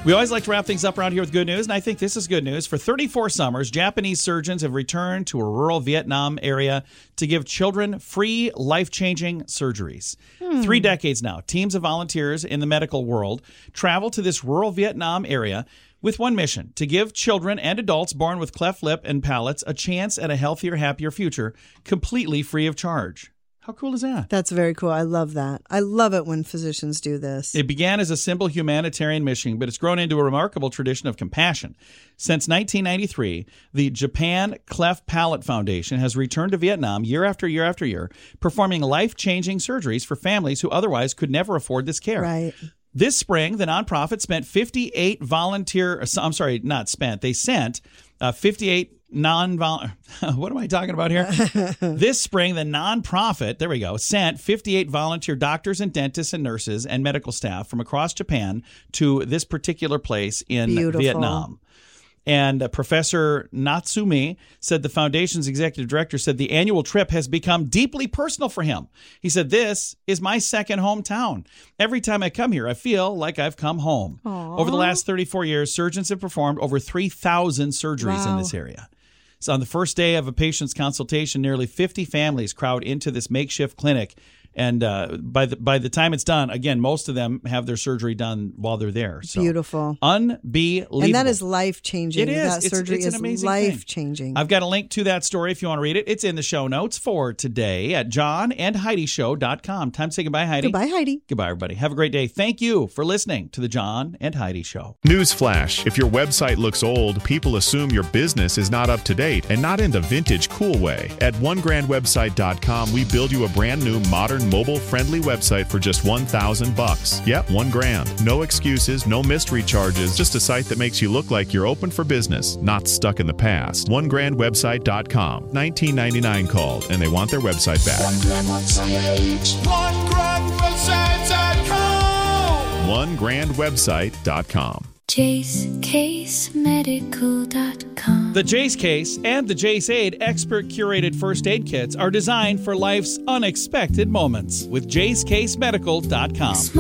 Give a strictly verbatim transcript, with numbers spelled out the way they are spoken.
We always like to wrap things up around here with good news, and I think this is good news. For thirty-four summers, Japanese surgeons have returned to a rural Vietnam area to give children free, life-changing surgeries. Hmm. Three decades now, teams of volunteers in the medical world travel to this rural Vietnam area with one mission: to give children and adults born with cleft lip and palates a chance at a healthier, happier future, completely free of charge. How cool is that? That's very cool. I love that. I love it when physicians do this. It began as a simple humanitarian mission, but it's grown into a remarkable tradition of compassion. Since nineteen ninety-three, the Japan Cleft Palate Foundation has returned to Vietnam year after year after year, performing life-changing surgeries for families who otherwise could never afford this care. Right. This spring, the nonprofit spent fifty-eight volunteer, I'm sorry, not spent, they sent uh, fifty-eight non-vol, what am I talking about here? This spring, the nonprofit, there we go, sent fifty-eight volunteer doctors and dentists and nurses and medical staff from across Japan to this particular place in Beautiful. Vietnam. And uh, Professor Natsumi said, the foundation's executive director said, the annual trip has become deeply personal for him. He said, this is my second hometown. Every time I come here, I feel like I've come home. Aww. Over the last thirty-four years, surgeons have performed over three thousand surgeries Wow. in this area. So on the first day of a patient's consultation, nearly fifty families crowd into this makeshift clinic. And uh, by the by the time it's done, again, most of them have their surgery done while they're there. So, beautiful. Unbelievable. And that is life-changing. It is. That It's- surgery it's an is amazing life-changing. I've got a link to that story if you want to read it. It's in the show notes for today at john and heidi show dot com. Time to say goodbye, Heidi. Goodbye, Heidi. Goodbye, everybody. Have a great day. Thank you for listening to the John and Heidi Show. Newsflash: if your website looks old, people assume your business is not up to date and not in the vintage cool way. At one grand website dot com, we build you a brand new, modern, mobile-friendly website for just one thousand bucks. Yep, one grand. No excuses, no mystery charges, just a site that makes you look like you're open for business, not stuck in the past. one grand website dot com. nineteen ninety-nine called, and they want their website back. one grand website dot com. one grand website dot com. Jace Case Medical dot com. The Jace Case and the Jace Aid expert curated first aid kits are designed for life's unexpected moments with Jace Case Medical dot com.